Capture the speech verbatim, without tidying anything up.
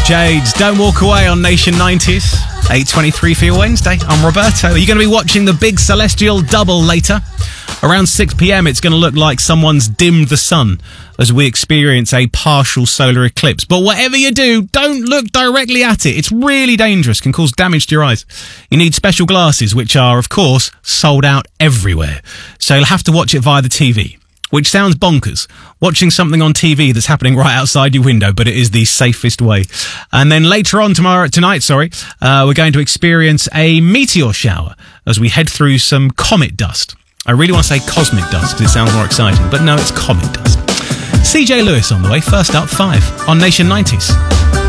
Jades, Don't Walk Away on Nation nineties. eight twenty-three for your Wednesday. I'm Roberto. You're going to be watching the big celestial double later. Around six p.m, it's going to look like someone's dimmed the sun as we experience a partial solar eclipse. But whatever you do, don't look directly at it. It's really dangerous, can cause damage to your eyes. You need special glasses, which are, of course, sold out everywhere. So you'll have to watch it via the T V. Which sounds bonkers, watching something on T V that's happening right outside your window, but it is the safest way. And then later on tomorrow, tonight, sorry, uh, we're going to experience a meteor shower as we head through some comet dust. I really want to say cosmic dust because it sounds more exciting, but no, it's comet dust. C J Lewis on the way, first up, five on Nation nineties.